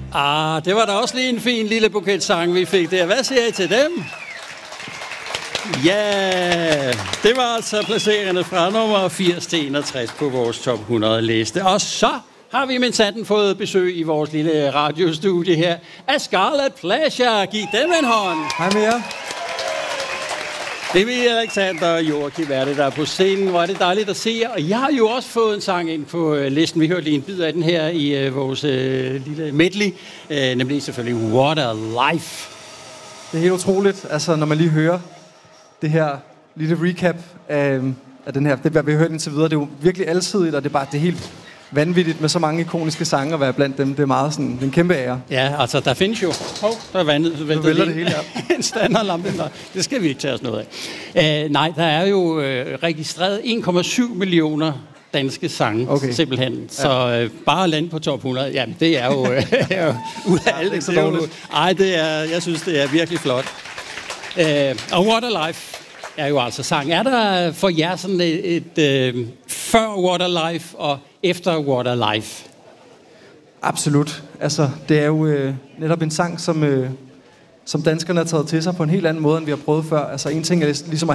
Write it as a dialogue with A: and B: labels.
A: Det var da også lige en fin lille buket sang, vi fik der. Hvad siger I til dem? Ja, det var altså placerende fra nummer 80 til 61 på vores top 100 liste. Og så har vi med sanden fået besøg i vores lille radiostudie her af Scarlet Pleasure. Giv dem en hånd.
B: Hej med jer.
A: Det er Alexander og Joachim Værte, der er på scenen. Hvor er det dejligt at se jer. Og jeg har jo også fået en sang ind på listen. Vi hørte lige en bid af den her i vores lille medley. Nemlig selvfølgelig What a Life.
B: Det er helt utroligt, altså når man lige hører det her lille recap af den her, det vi har hørt indtil videre. Det er jo virkelig alsidigt, og det er helt vanvittigt med så mange ikoniske sange at være blandt dem. Det er meget sådan en kæmpe ære.
A: Ja, altså der findes jo... der er vandet.
B: Nu vælter det hele, ja.
A: En standardlampe. Det skal vi ikke tage os noget af. Nej, der er jo registreret 1,7 millioner danske sange, simpelthen. Ja. Så bare lande på top 100, jamen det er jo ud af alt.
B: Ikke så dårligt.
A: Jeg synes, det er virkelig flot. Og What a Life er jo altså sang. Er der for jer sådan et før What a Life og efter What a Life?
B: Absolut. Altså, det er jo netop en sang, som danskerne har taget til sig på en helt anden måde, end vi har prøvet før. Altså, en ting er ligesom at